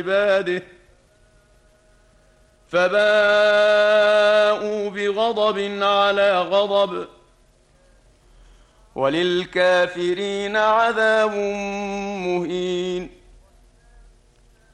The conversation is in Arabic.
عباده فباءوا بغضب على غضب وللكافرين عذاب مهين.